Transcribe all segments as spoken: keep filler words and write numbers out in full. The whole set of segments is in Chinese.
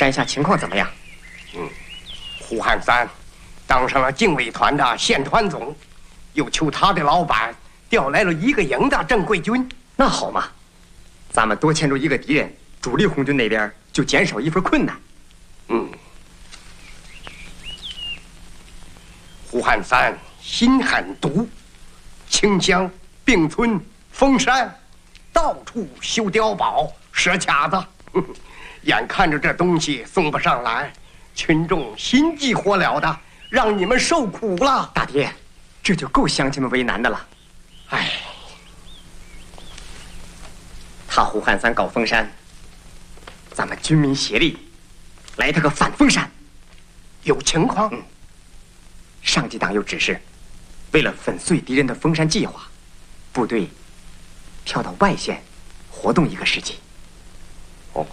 山下情况怎么样？ 嗯，胡汉三当上了警卫团的县团总，又求他的老板调来了一个营的正规军。 那好嘛，咱们多牵住一个敌人，主力红军那边就减少一份困难。 嗯，胡汉三心狠毒，清乡、并村、封山，到处修碉堡、设卡子。眼看着这东西送不上来，群众心急火燎的，让你们受苦了。 大爹，这就够乡亲们为难的了。 哎， 他胡汉三搞封山，咱们军民协力来他个反封山。 有情况？ 嗯。上级党有指示，为了粉碎敌人的封山计划，部队调到外县活动一个时期。 哦。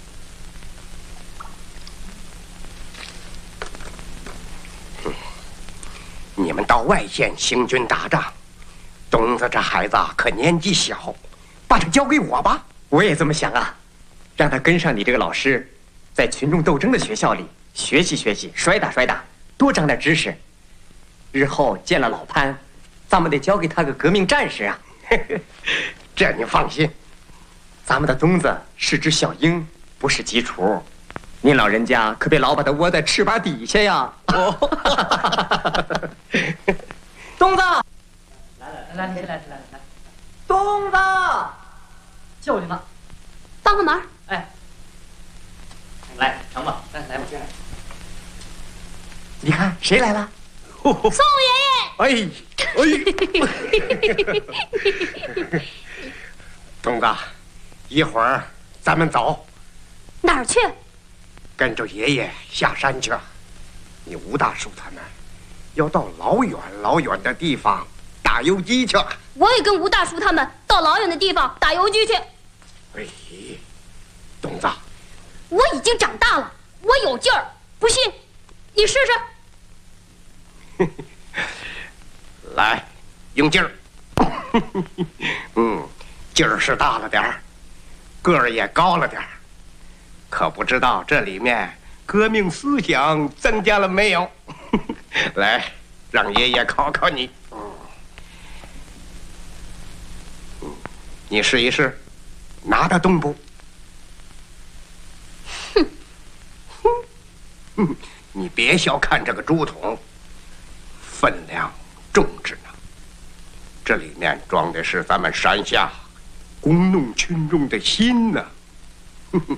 嗯，你们到外县行军打仗，东子这孩子可年纪小，把他交给我吧。 我也这么想啊，让他跟上你这个老师，在群众斗争的学校里学习学习，摔打摔打，多长点知识。日后见了老潘，咱们得交给他个革命战士啊。 这你放心， 咱们的东子是只小鹰，不是鸡雏。您老人家可别老把他窝在翅膀底下呀。东子， 来来来来来来来， 东子， 叫你呢， 帮个忙。 哎，来成吧，来来吧，进来。 你看谁来了？ 宋爷爷！哎哎，东子，一会儿咱们走。 哪儿去？ 跟着爷爷下山去。你吴大叔他们要到老远老远的地方打游击去。 我也跟吴大叔他们到老远的地方打游击去。 哎，东子， 我已经长大了，我有劲儿，不信你试试。 来，用劲儿。嗯，劲儿是大了点儿，个儿也高了点儿，可不知道这里面革命思想增加了没有？来，让爷爷考考你。嗯，你试一试，拿得动不？哼，哼，你别小看这个竹筒。分量重着呢，这里面装的是咱们山下工农群众的心呢。哼哼，